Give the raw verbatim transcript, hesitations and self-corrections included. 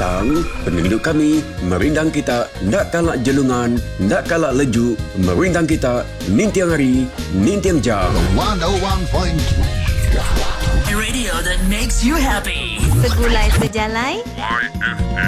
datang, penduduk kami merindang kita nak kalak jelungan, nak kalak lejuk, merindang kita nintiang hari, nintiang jam. one oh one point three Radio that makes you happy. Segulai sejalai. Y F M.